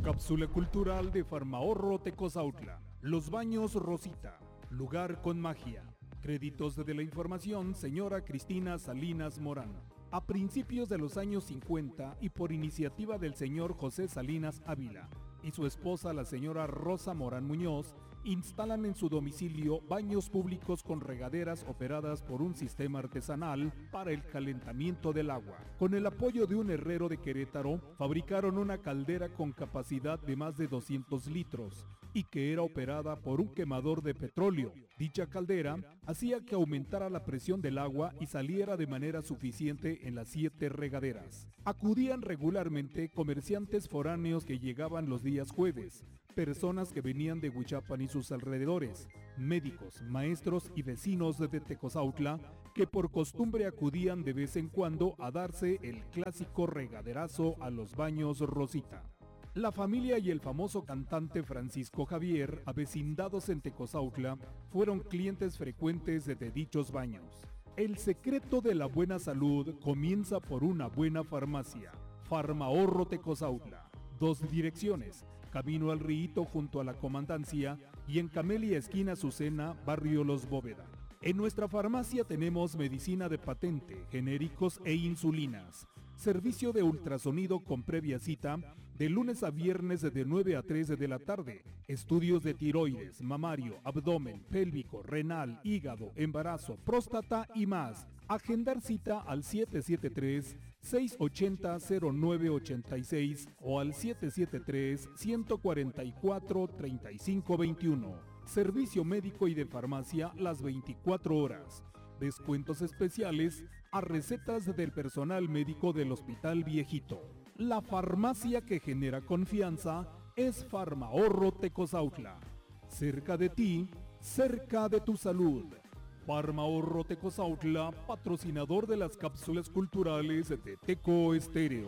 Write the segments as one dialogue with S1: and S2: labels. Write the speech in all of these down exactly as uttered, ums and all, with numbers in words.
S1: Cápsula cultural de Farmahorro Tecozautla. Los Baños Rosita. Lugar con magia. Créditos de la información, señora Cristina Salinas Morán. A principios de los años cincuenta y por iniciativa del señor José Salinas Ávila y su esposa la señora Rosa Morán Muñoz, instalan en su domicilio baños públicos con regaderas operadas por un sistema artesanal para el calentamiento del agua. Con el apoyo de un herrero de Querétaro, fabricaron una caldera con capacidad de más de doscientos litros y que era operada por un quemador de petróleo. Dicha caldera hacía que aumentara la presión del agua y saliera de manera suficiente en las siete regaderas. Acudían regularmente comerciantes foráneos que llegaban los días jueves, personas que venían de Huichapan y sus alrededores, médicos, maestros y vecinos de Tecozautla que por costumbre acudían de vez en cuando a darse el clásico regaderazo a los baños Rosita. La familia y el famoso cantante Francisco Javier, avecindados en Tecozautla, fueron clientes frecuentes de dichos baños. El secreto de la buena salud comienza por una buena farmacia. Farmahorro Tecozautla. Dos direcciones: Camino al Río junto a la Comandancia y en Camelia esquina Azucena, barrio Los Bóveda. En nuestra farmacia tenemos medicina de patente, genéricos e insulinas. Servicio de ultrasonido con previa cita, de lunes a viernes de nueve a tres de la tarde. Estudios de tiroides, mamario, abdomen, pélvico, renal, hígado, embarazo, próstata y más. Agendar cita al siete siete tres, seis ocho cero, cero nueve ocho seis o al siete siete tres, uno cuatro cuatro, tres cinco dos uno. Servicio médico y de farmacia las veinticuatro horas. Descuentos especiales a recetas del personal médico del Hospital Viejito. La farmacia que genera confianza es Farmahorro Tecozautla. Cerca de ti, cerca de tu salud. Farmahorro Tecozautla, patrocinador de las cápsulas culturales de Teco Estéreo.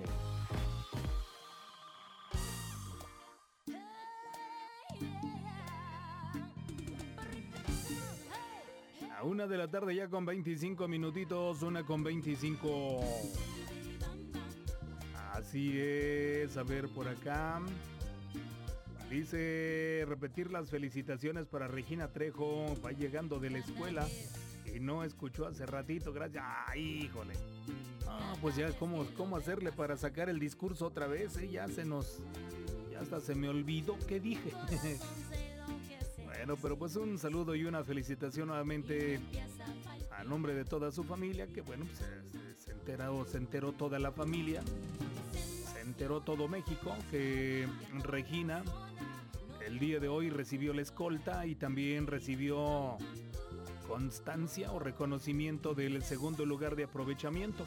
S1: A una de la tarde ya con veinticinco minutitos, una con veinticinco. Así es, a ver por acá. Dice, repetir las felicitaciones para Regina Trejo, va llegando de la escuela y no escuchó hace ratito, gracias. ¡Ay, híjole! Ah, pues ya, ¿cómo, cómo hacerle para sacar el discurso otra vez? ¿Eh? Ya se nos, ya hasta se me olvidó qué dije. Bueno, pero pues un saludo y una felicitación nuevamente a nombre de toda su familia, que bueno, pues se, se enteró, se enteró toda la familia, se enteró todo México, que Regina el día de hoy recibió la escolta y también recibió constancia o reconocimiento del segundo lugar de aprovechamiento.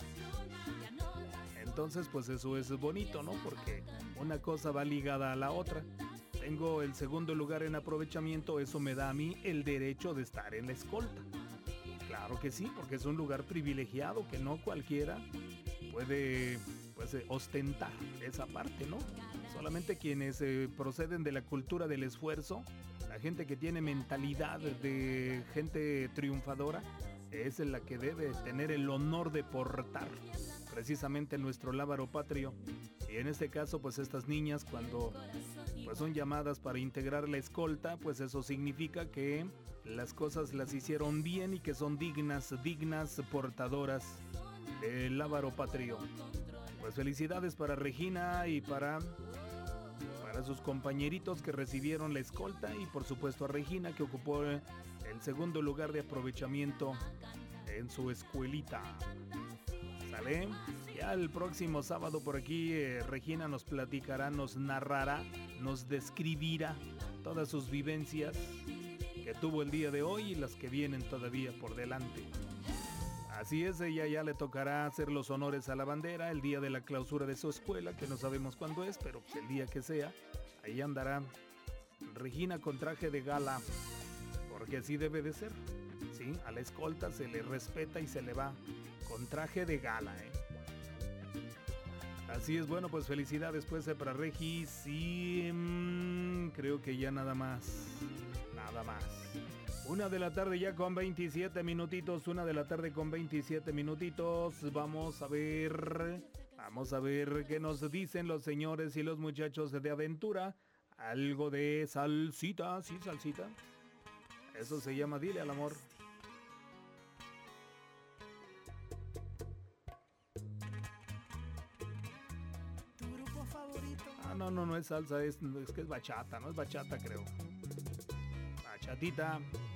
S1: Entonces, pues eso es bonito, ¿no? Porque una cosa va ligada a la otra. Tengo el segundo lugar en aprovechamiento, eso me da a mí el derecho de estar en la escolta. Claro que sí, porque es un lugar privilegiado que no cualquiera puede, pues, ostentar esa parte, ¿no? Solamente quienes eh, proceden de la cultura del esfuerzo, la gente que tiene mentalidad de gente triunfadora, es la que debe tener el honor de portar precisamente nuestro lábaro patrio. Y en este caso, pues estas niñas cuando pues son llamadas para integrar la escolta, pues eso significa que las cosas las hicieron bien y que son dignas, dignas portadoras del lábaro patrio. Pues felicidades para Regina y para, para sus compañeritos que recibieron la escolta y por supuesto a Regina que ocupó el segundo lugar de aprovechamiento en su escuelita. ¿Sale? Ya el próximo sábado por aquí eh, Regina nos platicará, nos narrará, nos describirá todas sus vivencias que tuvo el día de hoy y las que vienen todavía por delante. Así es, ella ya le tocará hacer los honores a la bandera el día de la clausura de su escuela, que no sabemos cuándo es, pero pues el día que sea, ahí andará Regina con traje de gala, porque así debe de ser, ¿sí? A la escolta se le respeta y se le va con traje de gala, ¿eh? Así es, bueno, pues felicidades pues para Regi. Sí, mmm, creo que ya nada más, nada más. Una de la tarde ya con veintisiete minutitos, una de la tarde con veintisiete minutitos. Vamos a ver, a Vamos a ver qué nos dicen los señores y los muchachos de aventura. Algo de salsita, sí, salsita. Eso se llama Dile al Amor.
S2: ¿Tu grupo favorito?
S1: Ah, no, no, no es salsa, es, es que es bachata, no es bachata, creo. Bachatita.